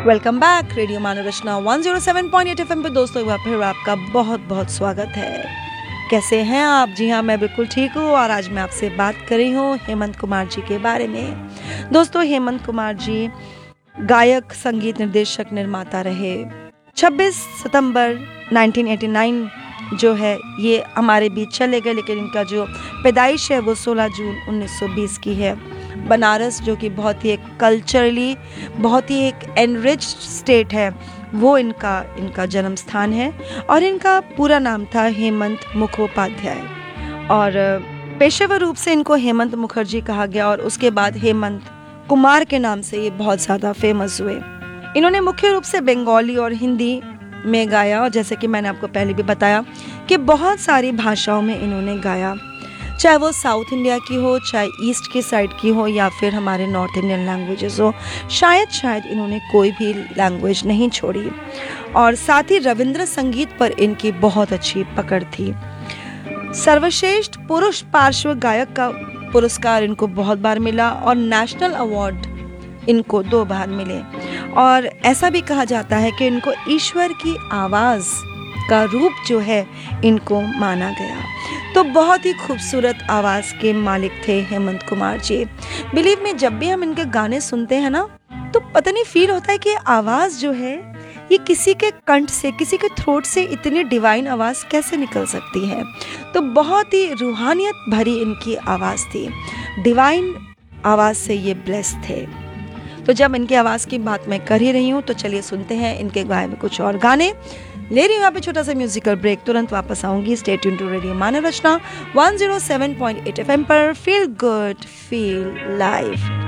Welcome back radio मानव रचना 107.8 FM पे दोस्तों, एक बार फिर आपका बहुत बहुत स्वागत है। कैसे हैं आप? जी हाँ, मैं बिल्कुल ठीक हूँ और आज मैं आपसे बात कर रही हूँ हेमंत कुमार जी के बारे में। दोस्तों, हेमंत कुमार जी गायक, संगीत निर्देशक, निर्माता रहे। 26 सितंबर 1989 जो है ये हमारे बीच चले गए, लेकिन इनका जो पैदाइश है वो 16 जून 1920 की है। बनारस, जो कि बहुत ही एक कल्चरली बहुत ही एक एनरिच्ड स्टेट है, वो इनका जन्म स्थान है। और इनका पूरा नाम था हेमंत मुखोपाध्याय और पेशेवर रूप से इनको हेमंत मुखर्जी कहा गया और उसके बाद हेमंत कुमार के नाम से ये बहुत ज़्यादा फेमस हुए। इन्होंने मुख्य रूप से बंगाली और हिंदी में गाया और जैसे कि मैंने आपको पहले भी बताया कि बहुत सारी भाषाओं में इन्होंने गाया, चाहे वो साउथ इंडिया की हो, चाहे ईस्ट की साइड की हो या फिर हमारे नॉर्थ इंडियन लैंग्वेजेस हो। शायद इन्होंने कोई भी लैंग्वेज नहीं छोड़ी। और साथ ही रविंद्र संगीत पर इनकी बहुत अच्छी पकड़ थी। सर्वश्रेष्ठ पुरुष पार्श्व गायक का पुरस्कार इनको बहुत बार मिला और नेशनल अवार्ड इनको 2 बार मिले। और ऐसा भी कहा जाता है कि इनको ईश्वर की आवाज़ का रूप जो है इनको माना गया। तो बहुत ही खूबसूरत आवाज़ के मालिक थे हेमंत कुमार जी। बिलीव में, जब भी हम इनके गाने सुनते हैं ना, तो पता नहीं फील होता है कि आवाज़ जो है ये किसी के कंठ से, किसी के थ्रोट से इतनी डिवाइन आवाज़ कैसे निकल सकती है। तो बहुत ही रूहानियत भरी इनकी आवाज़ थी। डिवाइन आवाज़ से ये ब्लेस थे। तो जब इनकी आवाज़ की बात मैं कर ही रही हूँ तो चलिए सुनते हैं इनके गाए में कुछ और गाने। ले रही हूँ यहाँ पे छोटा सा म्यूजिकल ब्रेक, तुरंत वापस आऊंगी। Stay tune to radio Manav Rachna 107.8 FM पर। Feel good, feel live.